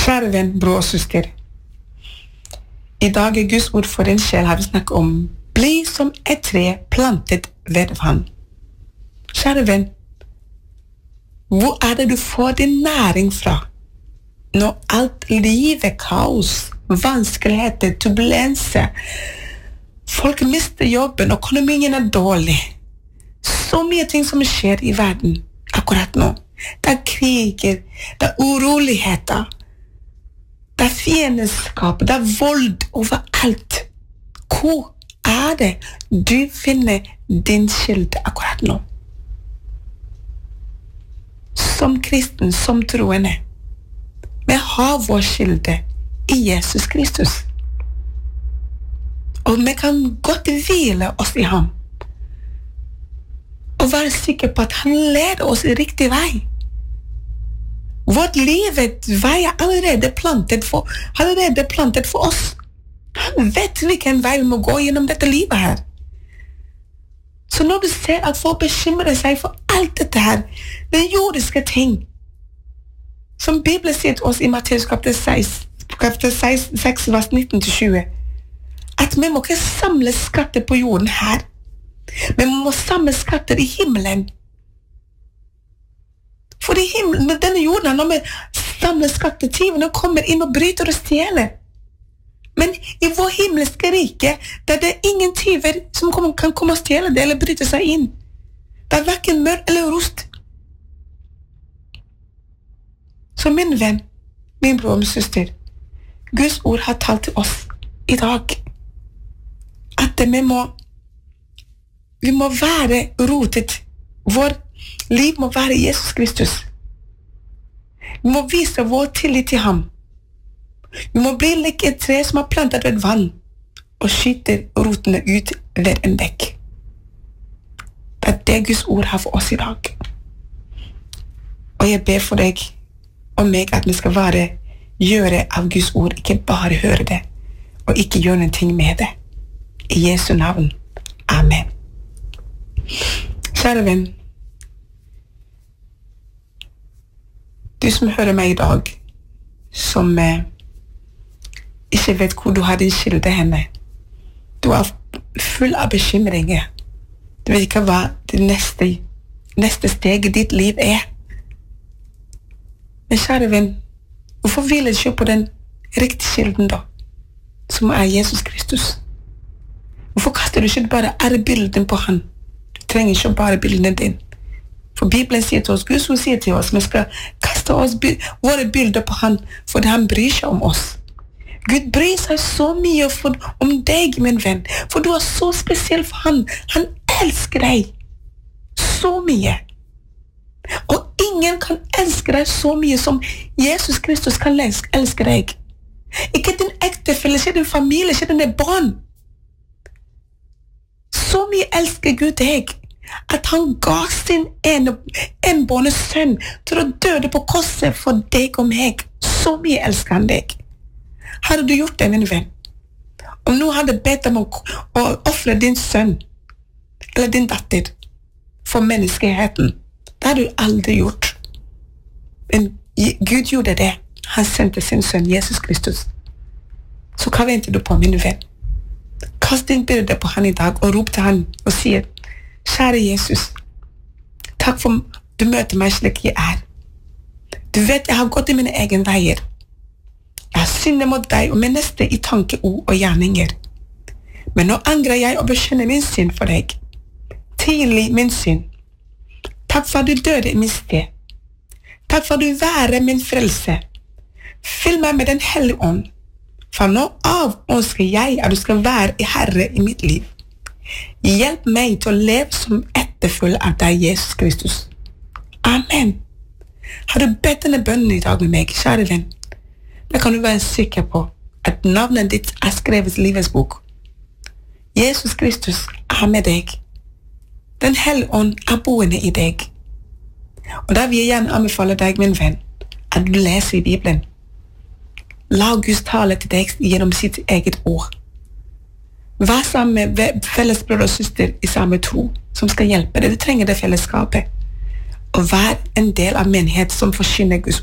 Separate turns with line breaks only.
Kjære venn, bror og søster. I dag Guds ord for en sjel har vi snakket om bli som et tre plantet ved vann. Kjære venn, hvor det du får din næring fra? Når alt livet, kaos, vanskeligheter, turbulense, folk mister jobben, økonomien dårlig. Så mye ting som skjer i verden akkurat nå. Det kriger, det uroligheter, det fiendskap, det vold overalt. Hvor det du finner din kilde akkurat nå? Som kristen, som troende, vi har vår kilde i Jesus Kristus. Og vi kan godt hvile oss i ham. Og være sikker på at han leder oss i riktig vei. Vårt livet vei allerede plantet for oss. Han vet hvilken vei vi må gå gjennom dette livet her. Så når du ser at folk bekymrer seg for alt dette her, den jordiske ting, som Bibelen sier til oss i Matteus kapittel 6, vers 19-20, at vi må ikke samle skatter på jorden her, men vi må samle skatter i himmelen. For i himmelen, med denne jorden, når vi samler skatter, tyvene kommer inn og bryter og stjeler. Men i vår himmelske rike, der det ingen tyver som kan komme og stjele det eller bryte seg inn. Det hverken mør eller rost. Så min venn, min bror og min søster, Guds ord har talt til oss i dag at vi må være rotet. Vår liv må være Jesus Kristus. Vi må vise vår tillit til ham. Vi må bli lik et tre som har plantet ved vann og skyter rotene ut ved en bekk. Det det Guds ord har for oss i dag. Og jeg ber for deg og meg at vi skal gjøre av Guds ord, ikke bare høre det, og ikke gjøre noen ting med det. I Jesu navn. Amen. Kjære venn, du som hører meg i dag, som ikke vet hvor du har din kilde henne. Du full av bekymringer. Du vet ikke hva det neste steg i ditt liv Men kjære venn, hvorfor hviler du ikke på den riktige kilden da? Som Jesus Kristus. Hvorfor kaster du ikke bare bilden på han? Du trenger ikke bare bilden din. For Bibelen sier til oss, Guds ord sier til oss, vi skal kaste våre bilder på han, fordi han bryr seg om oss. Gud bryr seg så mye om deg, min venn, for du så spesiell for han. Han elsker deg så mye. Og ingen kan elske deg så mye som Jesus Kristus kan elske deg. Ikke din ektefelle, ikke din familie, ikke dine barn. Så mye elsker Gud deg, at han ga sin enbårne sønn til å døde på korset for deg og meg. Så mye elsker han deg. Hadde du gjort det, min venn? Om noen hadde bedt om å offre din sønn eller din datter for menneskeheten, det hadde du aldri gjort. Men Gud gjorde det. Han sendte sin sønn, Jesus Kristus. Så hva venter du på, min venn? Kast din byrde på han i dag og rop til han og sier, kjære Jesus, takk for du møter meg slik jeg er. Du vet jeg har gått i mine egen veier. Jeg har syndet mot deg og min neste i tanke, ord og gjerninger. Men nå angrer jeg og bekjenner min synd for deg. Tilgi min synd. Takk for at du døde i min sted. Takk for at du være min frelse. Fyll meg med den hellige ånd. For nå av ønsker jeg at du skal være Herre i mitt liv. Hjelp meg til å leve som etterfølger av deg, Jesus Kristus. Amen. Har du bedt denne bønnen i dag med meg, kjære venn? Da kan du være sikker på at navnet ditt skrevet i livets bok. Jesus Kristus med deg. Den hellige ånd boende i deg. Og da vil jeg gjerne anbefale deg, min venn, at du leser i Bibelen. La Gud tale til deg gjennom sitt eget ord. Vær sammen med felles brødre og søster i samme tro, som skal hjelpe deg. Du trenger det fellesskapet. Og vær en del av menighet som forkynner Guds